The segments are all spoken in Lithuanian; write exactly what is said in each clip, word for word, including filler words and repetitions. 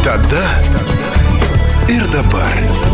Tada ir dabar.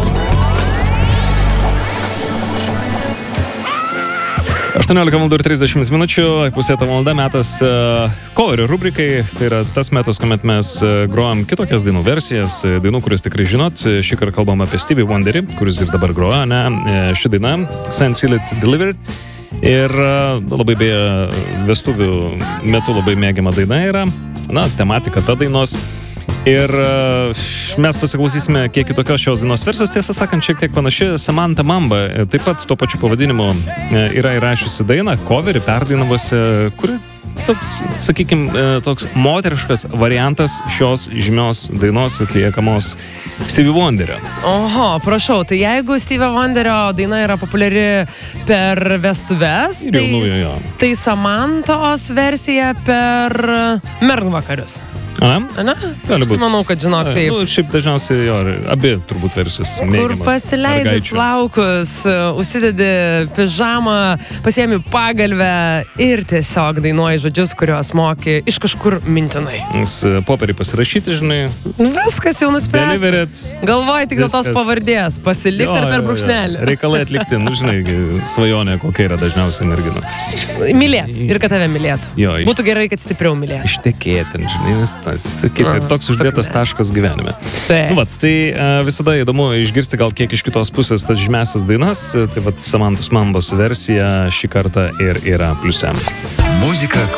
aštuoniolika valandų ir trisdešimt minučių, pusėta valanda metas uh, coverio rubrikai. Tai yra tas metas, kuomet mes uh, grojam kitokias dainų versijas, dainų, kuris tikrai žinot. Šį kartą kalbam apie Stevie Wonderį, kuris ir dabar groja, ne? Ši daina, Signed, Sealed, Delivered. Ir uh, labai beje, vestuvių metu labai mėgiama daina yra, na, tematika ta dainos. Ir uh, mes pasiklausysime kiek kitokios šios dainos versijos, tiesą sakant, šiek tiek panaši. Samantha Mamba taip pat tuo pačiu pavadinimu yra įrašiusi dainą, coverį perdainavusi, kuri toks, sakykime, toks moteriškas variantas šios žymios dainos atliekamos Stevie Wonderio. Oho, prašau, tai jeigu Stevie Wonderio daina yra populiari per vestuves, tai, naujo, tai Samantos versija per Mernvakarius. Ana? Ana? Gali būt. Aš manau, kad žinok taip. Nu, šiaip dažniausiai jo, abi turbūt versijos mėgiamas. Kur pasileidai plaukus, užsidedi pižamą, pasiemi pagalvę ir tiesiog dainuoji žodžius, kuriuos moki iš kažkur mintinai. Nes popierį pasirašyti, žinai. Viskas jau nuspręsta. Galvoji tik dėl tos pavardės, pasilikti ar per brūkšnelį. Reikalai atlikti, nu žinai, svajonė kokia yra dažniausiai mergina. Mylėt ir kad tave mylėtų. Jo, iš... Būtų gerai, kad stipriau mylėtų. Ištekėti, žinai, vis sakyti, toks uždėtas taškas gyvenime. Tai, nu, vat, tai uh, visada įdomu išgirsti gal kiek iš kitos pusės tas žymiasias dainas. Tai vat Samantos Mambos versija šį kartą ir yra pliuse. Muzika